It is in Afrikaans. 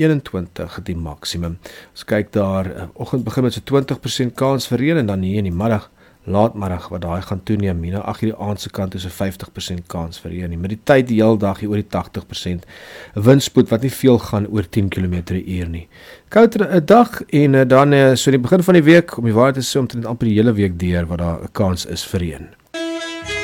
21 die maksimum. Ons kyk daar, oggend begin met so 20% kans vir reën en dan hier in die middag, laatmiddag wat daai gaan toeneem, hier na 8 die aand se kant is 'n 50% kans vir reën. Met die tyd die hele dag hier oor die 80%. 'n Windspoed wat nie veel gaan oor 10 km/h nie. Kouter 'n dag en dan so in die begin van die week, om die waarheid te sê, omtrent amper die hele week deur wat daar 'n kans is vir reën.